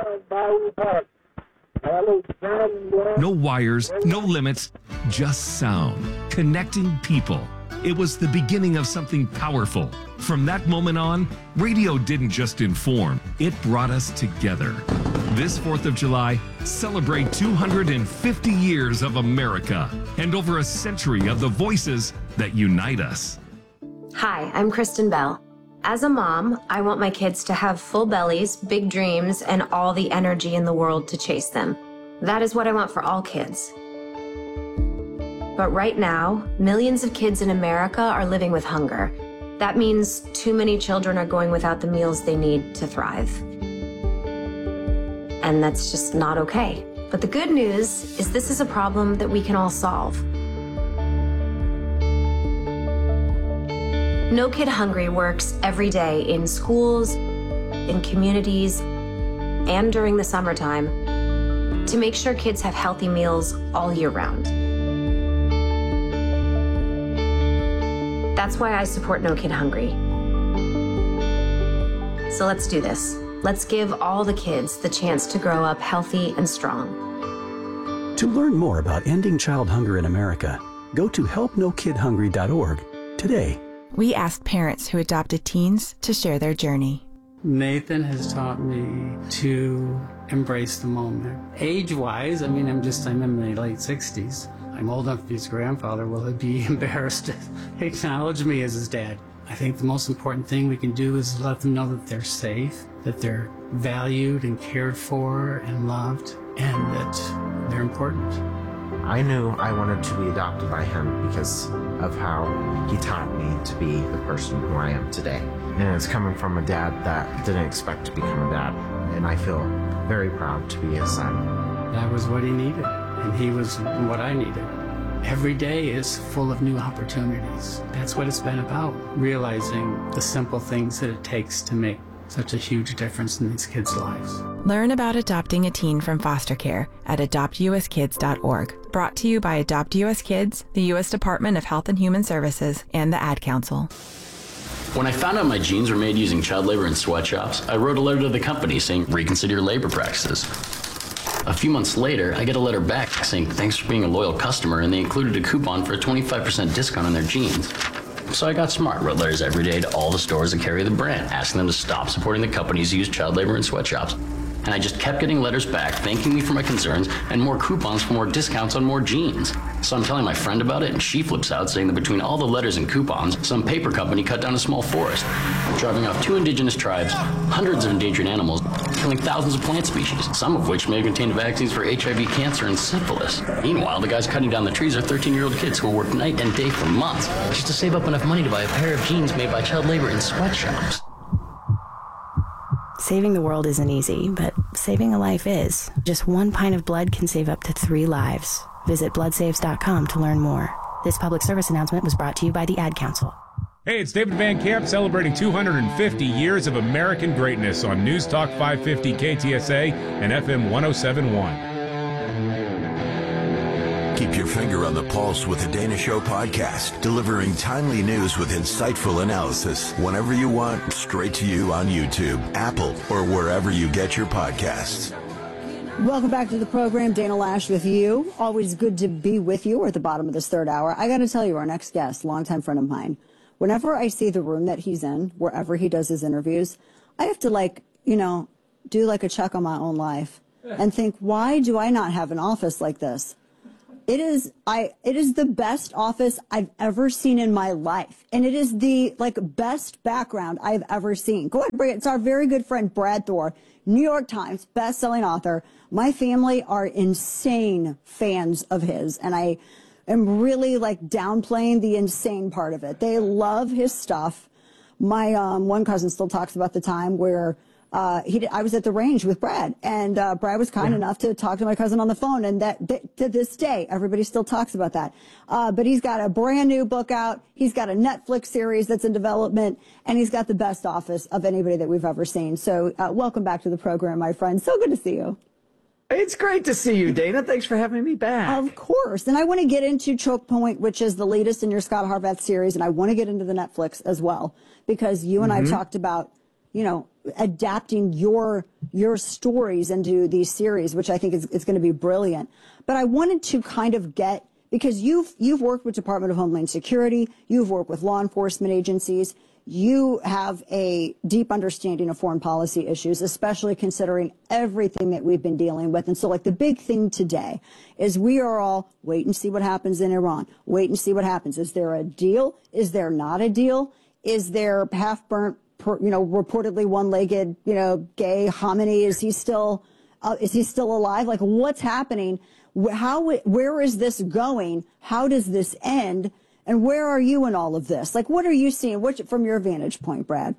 No wires, no limits, just sound, connecting people. It was the beginning of something powerful. From that moment on, radio didn't just inform, it brought us together. This fourth of July, celebrate two hundred fifty years of America and over a century of the voices that unite us. Hi, I'm Kristen Bell. As a mom, I want my kids to have full bellies, big dreams, and all the energy in the world to chase them. That is what I want for all kids. But right now, millions of kids in America are living with hunger. That means too many children are going without the meals they need to thrive. And that's just not okay. But the good news is this is a problem that we can all solve. No Kid Hungry works every day in schools, in communities, and during the summertime to make sure kids have healthy meals all year round. That's why I support No Kid Hungry. So let's do this. Let's give all the kids the chance to grow up healthy and strong. To learn more about ending child hunger in America, go to help no kid hungry dot org today. We asked parents who adopted teens to share their journey. Nathan has taught me to embrace the moment. Age-wise, I mean, I'm just, I'm in my late sixties. I'm old enough to be his grandfather. Will he be embarrassed to acknowledge me as his dad? I think the most important thing we can do is let them know that they're safe, that they're valued and cared for and loved, and that they're important. I knew I wanted to be adopted by him because of how he taught me to be the person who I am today. And it's coming from a dad that didn't expect to become a dad. And I feel very proud to be his son. That was what he needed, and he was what I needed. Every day is full of new opportunities. That's what it's been about, realizing the simple things that it takes to make such a huge difference in these kids' lives. Learn about adopting a teen from foster care at adopt u s kids dot org. Brought to you by Adopt U S Kids, the U S Department of Health and Human Services, and the Ad Council. When I found out my jeans were made using child labor in sweatshops, I wrote a letter to the company saying, reconsider your labor practices. A few months later, I get a letter back saying, thanks for being a loyal customer, and they included a coupon for a twenty-five percent discount on their jeans. So I got smart, wrote letters every day to all the stores that carry the brand, asking them to stop supporting the companies who use child labor in sweatshops. And I just kept getting letters back, thanking me for my concerns, and more coupons for more discounts on more jeans. So I'm telling my friend about it, and she flips out, saying that between all the letters and coupons, some paper company cut down a small forest, driving off two indigenous tribes, hundreds of endangered animals, killing thousands of plant species, some of which may have contained vaccines for H I V, cancer, and syphilis. Meanwhile, the guys cutting down the trees are thirteen-year-old kids who will work night and day for months just to save up enough money to buy a pair of jeans made by child labor in sweatshops. Saving the world isn't easy, but saving a life is. Just one pint of blood can save up to three lives. Visit blood saves dot com to learn more. This public service announcement was brought to you by the Ad Council. Hey, it's David Van Camp celebrating two hundred fifty years of American greatness on News Talk five fifty K T S A and F M one oh seven point one. Keep your finger on the pulse with the Dana Show podcast, delivering timely news with insightful analysis whenever you want, straight to you on YouTube, Apple, or wherever you get your podcasts. Welcome back to the program. Dana Loesch with you. Always good to be with you. We're at the bottom of this third hour. I got to tell you, our next guest, longtime friend of mine, whenever I see the room that he's in, wherever he does his interviews, I have to, like, you know, do like a check on my own life and think, why do I not have an office like this? It is I. It is the best office I've ever seen in my life, and it is the like best background I've ever seen. Go ahead, bring it. It's our very good friend Brad Thor, New York Times best-selling author. My family are insane fans of his, and I am really like downplaying the insane part of it. They love his stuff. My um, one cousin still talks about the time where. Uh, he, I was at the range with Brad, and uh, Brad was kind yeah. enough to talk to my cousin on the phone, and that, that to this day, everybody still talks about that. Uh, but he's got a brand new book out. He's got a Netflix series that's in development, and he's got the best office of anybody that we've ever seen. So uh, welcome back to the program, my friend. So good to see you. It's great to see you, Dana. Thanks for having me back. Of course. And I want to get into Choke Point, which is the latest in your Scott Harvath series, and I want to get into the Netflix as well, because you and mm-hmm. I talked about, you know, adapting your your stories into these series, which I think is, is going to be brilliant. But I wanted to kind of get, because you've you've worked with Department of Homeland Security, you've worked with law enforcement agencies, you have a deep understanding of foreign policy issues, especially considering everything that we've been dealing with. And so, like, the big thing today is we are all wait and see what happens in Iran. Wait and see what happens. Is there a deal? Is there not a deal? Is there half-burnt, you know, reportedly one-legged, you know, gay Khamenei? Is he still, uh, is he still alive? Like, what's happening? How, where is this going? How does this end? And where are you in all of this? Like, what are you seeing? What, from your vantage point, Brad?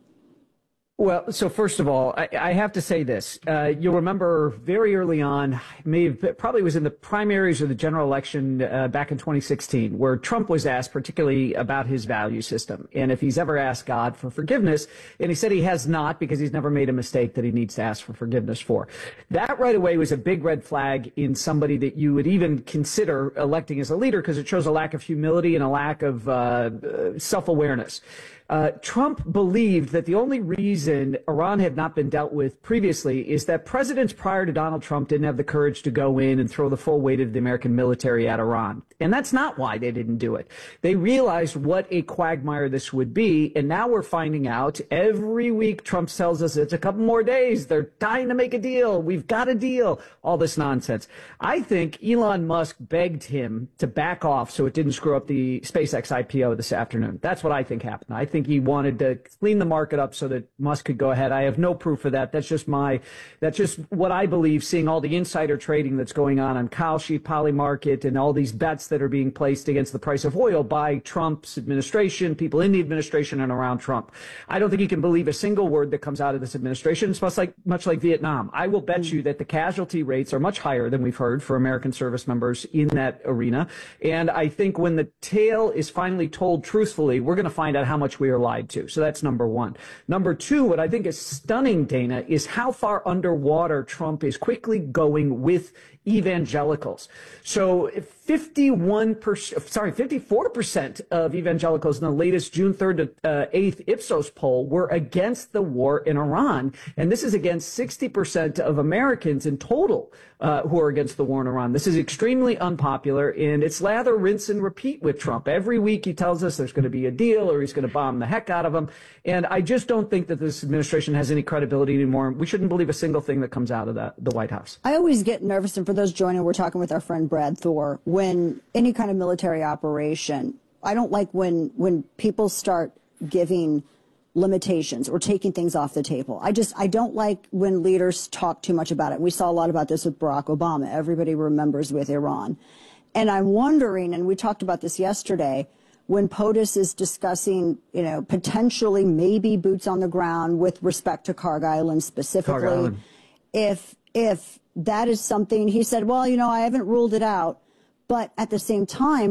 Well, so first of all, I, I have to say this. Uh, you'll remember very early on, may have, probably was in the primaries or the general election uh, back in twenty sixteen, where Trump was asked particularly about his value system and if he's ever asked God for forgiveness. And he said he has not, because he's never made a mistake that he needs to ask for forgiveness for. That right away was a big red flag in somebody that you would even consider electing as a leader, because it shows a lack of humility and a lack of uh, self-awareness. Uh, Trump believed that the only reason Iran had not been dealt with previously is that presidents prior to Donald Trump didn't have the courage to go in and throw the full weight of the American military at Iran. And that's not why they didn't do it. They realized what a quagmire this would be. And now we're finding out every week Trump tells us it's a couple more days. They're dying to make a deal. We've got a deal. All this nonsense. I think Elon Musk begged him to back off so it didn't screw up the SpaceX I P O this afternoon. That's what I think happened. I think he wanted to clean the market up so that Musk could go ahead. I have no proof of that. That's just my, that's just what I believe, seeing all the insider trading that's going on on Kalshi, Polymarket, and all these bets that are being placed against the price of oil by Trump's administration, people in the administration and around Trump. I don't think you can believe a single word that comes out of this administration. It's much like, much like Vietnam. I will bet you that the casualty rates are much higher than we've heard for American service members in that arena. And I think when the tale is finally told truthfully, we're going to find out how much we are lied to. So that's number one. Number two, what I think is stunning, Dana, is how far underwater Trump is quickly going with evangelicals. So fifty-one percent, sorry, fifty-four percent of evangelicals in the latest June third to uh, eighth Ipsos poll were against the war in Iran. And this is against sixty percent of Americans in total uh, who are against the war in Iran. This is extremely unpopular, and it's lather, rinse, and repeat with Trump. Every week he tells us there's going to be a deal or he's going to bomb the heck out of them. And I just don't think that this administration has any credibility anymore. We shouldn't believe a single thing that comes out of that, the White House. I always get nervous, and for those joining, we're talking with our friend Brad Thor, when any kind of military operation, I don't like when when people start giving limitations or taking things off the table. I just, I don't like when leaders talk too much about it. We saw a lot about this with Barack Obama. Everybody remembers with Iran. And I'm wondering, and we talked about this yesterday, when POTUS is discussing, you know, potentially maybe boots on the ground with respect to Kharg Island specifically, Kharg Island. if if that is something, he said, well, you know, I haven't ruled it out, but at the same time,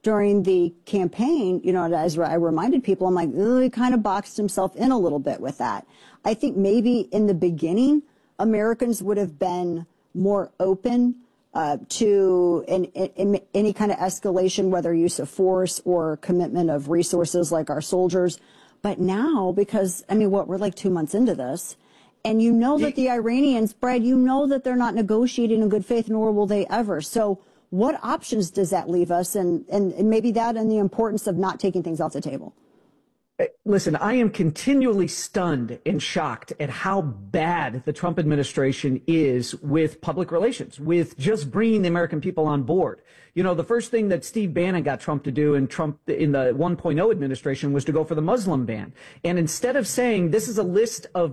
during the campaign, you know, as I reminded people, I'm like, oh, he kind of boxed himself in a little bit with that. I think maybe in the beginning, Americans would have been more open uh, to in, in, in any kind of escalation, whether use of force or commitment of resources like our soldiers. But now, because, I mean, what, we're like two months into this, and you know that the Iranians, Brad, you know that they're not negotiating in good faith, nor will they ever. So what options does that leave us? And, and, and maybe that and the importance of not taking things off the table. Listen, I am continually stunned and shocked at how bad the Trump administration is with public relations, with just bringing the American people on board. You know, the first thing that Steve Bannon got Trump to do in Trump in the one point oh administration was to go for the Muslim ban. And instead of saying this is a list of